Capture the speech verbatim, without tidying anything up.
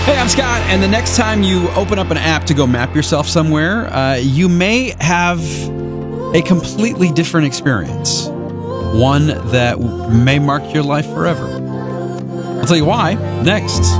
Hey, I'm Scott, and the next time you open up an app to go map yourself somewhere, uh, you may have a completely different experience. One that may mark your life forever. I'll tell you why next.